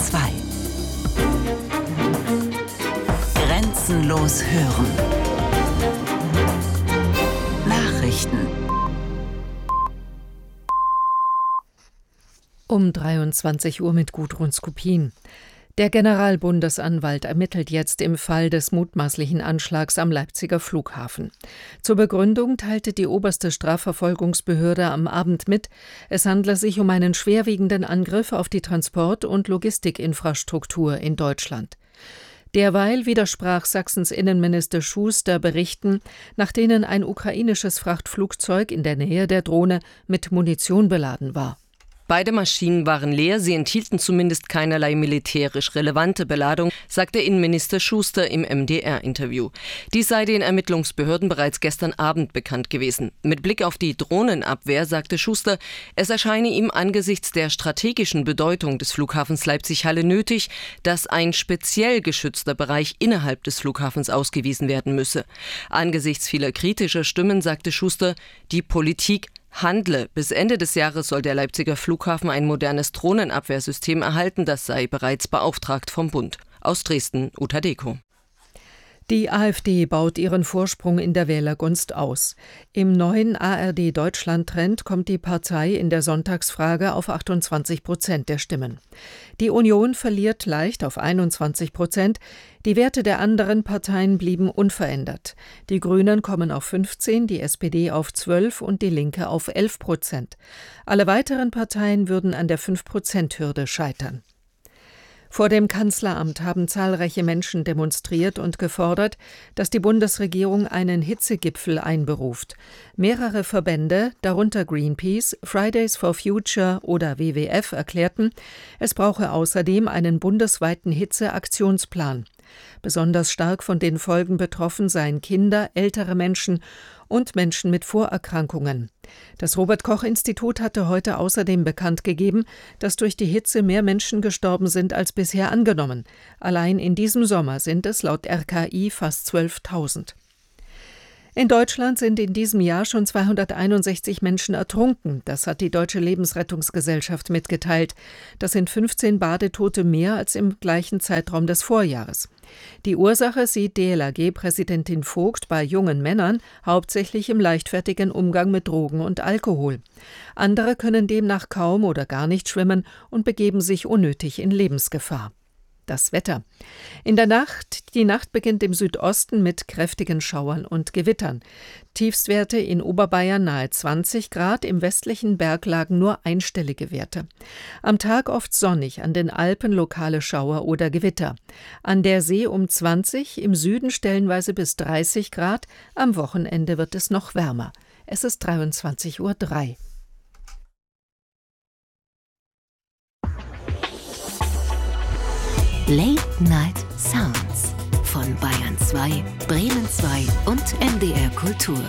2. Grenzenlos hören. Nachrichten. Um 23 Uhr mit Gudrun Skupin. Der Generalbundesanwalt ermittelt jetzt im Fall des mutmaßlichen Anschlags am Leipziger Flughafen. Zur Begründung teilte die oberste Strafverfolgungsbehörde am Abend mit, es handle sich um einen schwerwiegenden Angriff auf die Transport- und Logistikinfrastruktur in Deutschland. Derweil widersprach Sachsens Innenminister Schuster Berichten, nach denen ein ukrainisches Frachtflugzeug in der Nähe der Drohne mit Munition beladen war. Beide Maschinen waren leer, sie enthielten zumindest keinerlei militärisch relevante Beladung, sagte Innenminister Schuster im MDR-Interview. Dies sei den Ermittlungsbehörden bereits gestern Abend bekannt gewesen. Mit Blick auf die Drohnenabwehr sagte Schuster, es erscheine ihm angesichts der strategischen Bedeutung des Flughafens Leipzig-Halle nötig, dass ein speziell geschützter Bereich innerhalb des Flughafens ausgewiesen werden müsse. Angesichts vieler kritischer Stimmen sagte Schuster, die Politik handle. Bis Ende des Jahres soll der Leipziger Flughafen ein modernes Drohnenabwehrsystem erhalten. Das sei bereits beauftragt vom Bund. Aus Dresden, Uta Deko. Die AfD baut ihren Vorsprung in der Wählergunst aus. Im neuen ARD-Deutschland-Trend kommt die Partei in der Sonntagsfrage auf 28% der Stimmen. Die Union verliert leicht auf 21%. Die Werte der anderen Parteien blieben unverändert. Die Grünen kommen auf 15%, die SPD auf 12% und die Linke auf 11%. Alle weiteren Parteien würden an der 5%-Hürde scheitern. Vor dem Kanzleramt haben zahlreiche Menschen demonstriert und gefordert, dass die Bundesregierung einen Hitzegipfel einberuft. Mehrere Verbände, darunter Greenpeace, Fridays for Future oder WWF, erklärten, es brauche außerdem einen bundesweiten Hitzeaktionsplan. Besonders stark von den Folgen betroffen seien Kinder, ältere Menschen und Menschen mit Vorerkrankungen. Das Robert-Koch-Institut hatte heute außerdem bekannt gegeben, dass durch die Hitze mehr Menschen gestorben sind als bisher angenommen. Allein in diesem Sommer sind es laut RKI fast 12.000. In Deutschland sind in diesem Jahr schon 261 Menschen ertrunken. Das hat die Deutsche Lebensrettungsgesellschaft mitgeteilt. Das sind 15 Badetote mehr als im gleichen Zeitraum des Vorjahres. Die Ursache sieht DLRG-Präsidentin Vogt bei jungen Männern hauptsächlich im leichtfertigen Umgang mit Drogen und Alkohol. Andere können demnach kaum oder gar nicht schwimmen und begeben sich unnötig in Lebensgefahr. Das Wetter. Die Nacht beginnt im Südosten mit kräftigen Schauern und Gewittern. Tiefstwerte in Oberbayern nahe 20 Grad, im westlichen Berglagen nur einstellige Werte. Am Tag oft sonnig, an den Alpen lokale Schauer oder Gewitter. An der See um 20, im Süden stellenweise bis 30 Grad, am Wochenende wird es noch wärmer. Es ist 23:03 Uhr. Late Night Sounds von Bayern 2, Bremen 2 und MDR Kultur.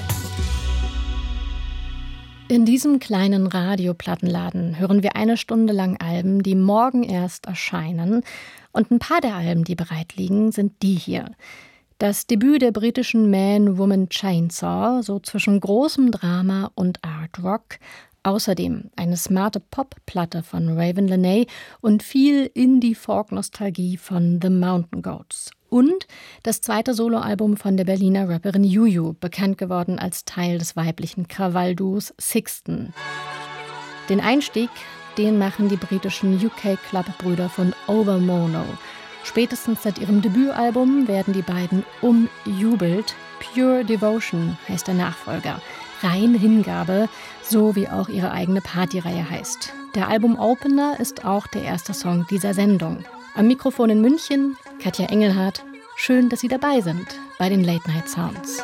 In diesem kleinen Radioplattenladen hören wir eine Stunde lang Alben, die morgen erst erscheinen. Und ein paar der Alben, die bereit liegen, sind die hier. Das Debüt der britischen Man-Woman Chainsaw, so zwischen großem Drama und Art Rock. Außerdem eine smarte Pop-Platte von Raven Lenae und viel Indie-Folk-Nostalgie von The Mountain Goats. Und das zweite Soloalbum von der Berliner Rapperin Juju, bekannt geworden als Teil des weiblichen Krawallduos Sixten. Den Einstieg, den machen die britischen UK-Club-Brüder von Overmono. Spätestens seit ihrem Debütalbum werden die beiden umjubelt. Pure Devotion heißt der Nachfolger. Rein Hingabe, so wie auch ihre eigene Partyreihe heißt. Der Album-Opener ist auch der erste Song dieser Sendung. Am Mikrofon in München, Katja Engelhardt. Schön, dass Sie dabei sind bei den Late Night Sounds.